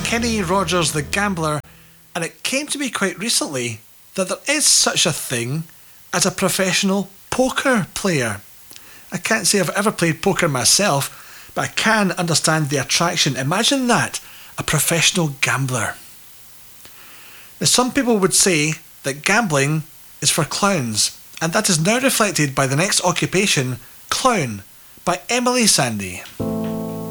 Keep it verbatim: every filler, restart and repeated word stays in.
Kenny Rogers the Gambler, and it came to me quite recently that there is such a thing as a professional poker player. I can't say I've ever played poker myself, but I can understand the attraction. Imagine that, a professional gambler. Now, some people would say that gambling is for clowns, and that is now reflected by the next occupation, Clown, by Emily Sandé.